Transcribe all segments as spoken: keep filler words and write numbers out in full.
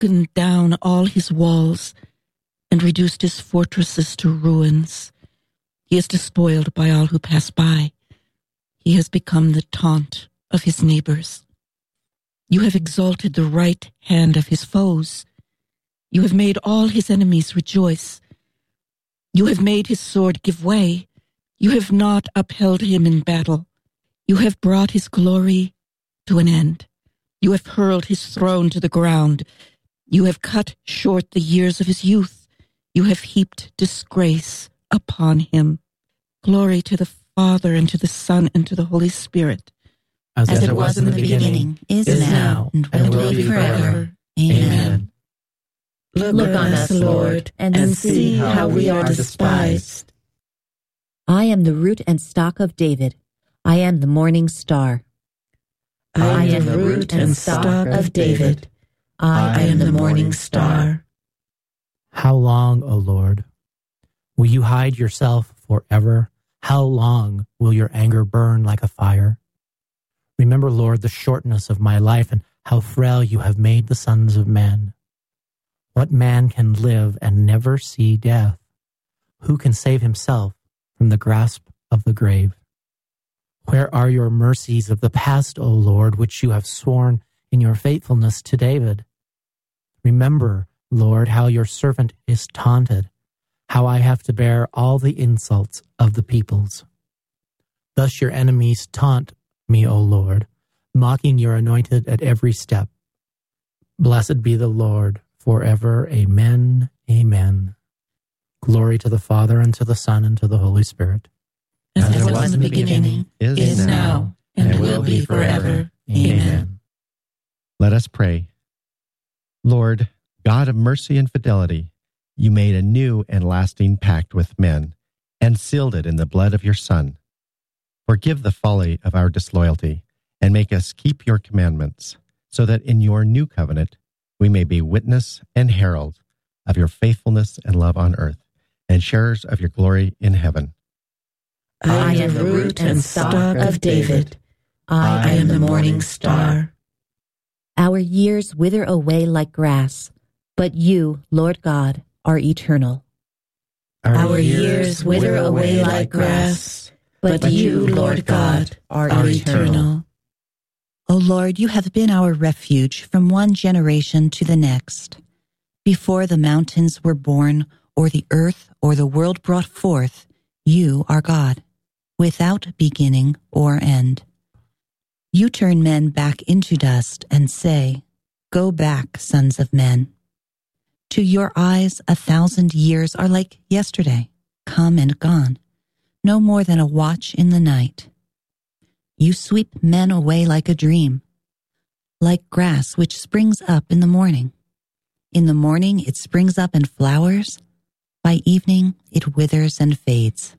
broken down all his walls and reduced his fortresses to ruins. He is despoiled by all who pass by. He has become the taunt of his neighbors. You have exalted the right hand of his foes. You have made all his enemies rejoice. You have made his sword give way. You have not upheld him in battle. You have brought his glory to an end. You have hurled his throne to the ground. You have cut short the years of his youth. You have heaped disgrace upon him. Glory to the Father, and to the Son, and to the Holy Spirit. As, As it was in the beginning, is, is now, and will, and will be forever. forever. Amen. Look, Look on us, Lord, and, and see how we are despised. I am the root and stock of David. I am the morning star. I am the root and stock of David. I am the morning star. How long, O Lord, will you hide yourself forever? How long will your anger burn like a fire? Remember, Lord, the shortness of my life and how frail you have made the sons of men. What man can live and never see death? Who can save himself from the grasp of the grave? Where are your mercies of the past, O Lord, which you have sworn in your faithfulness to David? Remember, Lord, how your servant is taunted, how I have to bear all the insults of the peoples. Thus your enemies taunt me, O Lord, mocking your anointed at every step. Blessed be the Lord forever. Amen. Amen. Glory to the Father, and to the Son, and to the Holy Spirit. As, As it was in the beginning, is, is now, and, and will be forever. Amen. Let us pray. Lord, God of mercy and fidelity, you made a new and lasting pact with men and sealed it in the blood of your Son. Forgive the folly of our disloyalty and make us keep your commandments, so that in your new covenant we may be witness and herald of your faithfulness and love on earth, and sharers of your glory in heaven. I am the root and stock of David. I am the morning star. Our years wither away like grass, but you, Lord God, are eternal. Our, Our years wither away like grass, but you, Lord God, are eternal. O Lord, you have been our refuge from one generation to the next. Before the mountains were born, or the earth or the world brought forth, you are God, without beginning or end. You turn men back into dust and say, "Go back, sons of men." To your eyes a thousand years are like yesterday, come and gone, no more than a watch in the night. You sweep men away like a dream, like grass which springs up in the morning. In the morning it springs up and flowers, by evening it withers and fades.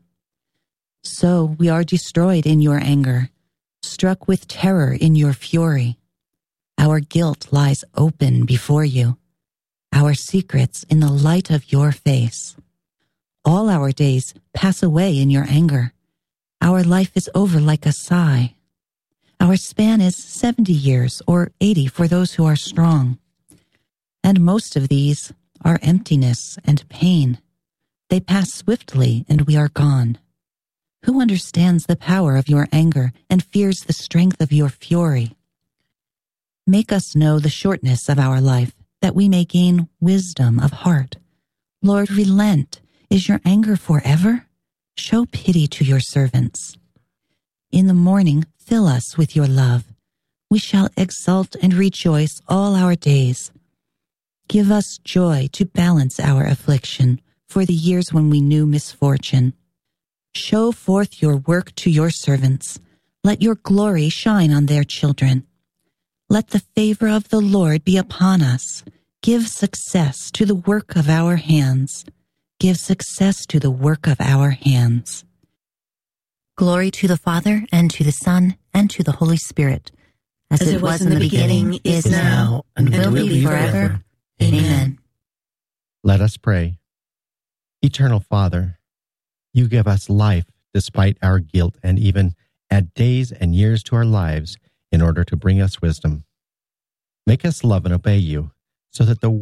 So we are destroyed in your anger, struck with terror in your fury. Our guilt lies open before you, our secrets in the light of your face. All our days pass away in your anger. Our life is over like a sigh. Our span is seventy years or eighty for those who are strong. And most of these are emptiness and pain. They pass swiftly and we are gone. Who understands the power of your anger and fears the strength of your fury? Make us know the shortness of our life, that we may gain wisdom of heart. Lord, relent. Is your anger forever? Show pity to your servants. In the morning, fill us with your love. We shall exult and rejoice all our days. Give us joy to balance our affliction for the years when we knew misfortune. Show forth your work to your servants. Let your glory shine on their children. Let the favor of the Lord be upon us. Give success to the work of our hands. Give success to the work of our hands. Glory to the Father, and to the Son, and to the Holy Spirit, as, as it was in the beginning, is now, and will be forever. Amen. Let us pray. Eternal Father, you give us life despite our guilt, and even add days and years to our lives in order to bring us wisdom. Make us love and obey you, so that the